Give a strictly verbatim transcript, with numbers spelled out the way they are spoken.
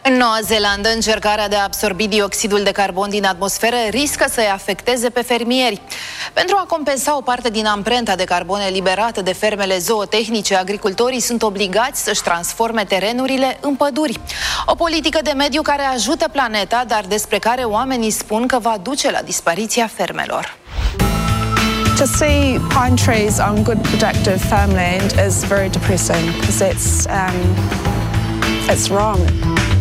În Noua Zeelandă, încercarea de a absorbi dioxidul de carbon din atmosferă riscă să-i afecteze pe fermieri. Pentru a compensa o parte din amprenta de carbon eliberată de fermele zootehnice, agricultorii sunt obligați să-și transforme terenurile în păduri. O politică de mediu care ajută planeta, dar despre care oamenii spun că va duce la dispariția fermelor. To see pine trees on good productive farmland is very depressing because it's um, it's wrong.